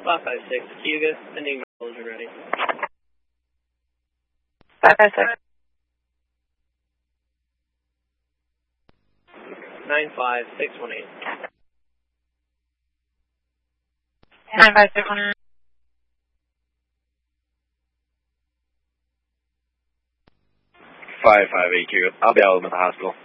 556 Cayuga, sending message ready. 556. 95618. 95618. 558 Cayuga. I'll be out at the hospital.